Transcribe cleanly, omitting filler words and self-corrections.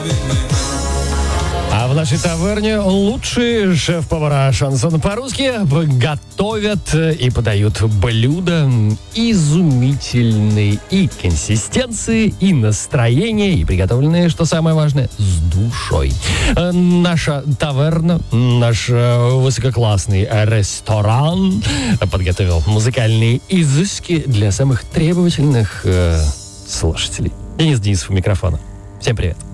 А в нашей таверне лучшие шеф-повара шансон по-русски готовят и подают блюда изумительной и консистенции, и настроения, и приготовленные, что самое важное, с душой. Наша таверна, наш высококлассный ресторан подготовил музыкальные изыски для самых требовательных слушателей. Денис Денисов у микрофона. Всем привет.